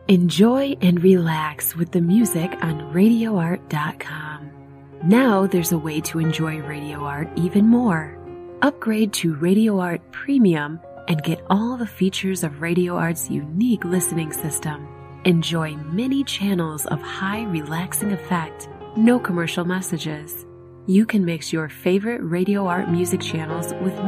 Enjoy and relax with the music on RadioArt.com. Now there's a way to enjoy Radio Art even more. Upgrade to Radio Art Premium and get all the features of Radio Art's unique listening system. Enjoy many channels of high relaxing effect, no commercial messages. You can mix your favorite Radio Art music channels with